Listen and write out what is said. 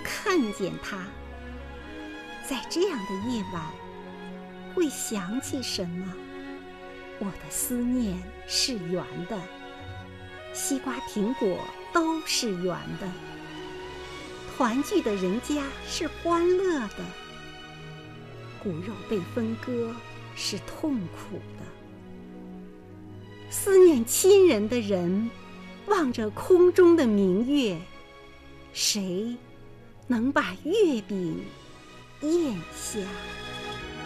看见它。在这样的夜晚，会想起什么？我的思念是圆的，西瓜苹果都是圆的，团聚的人家是欢乐的，骨肉被分割是痛苦的。思念亲人的人望着空中的明月，谁能把月饼咽下？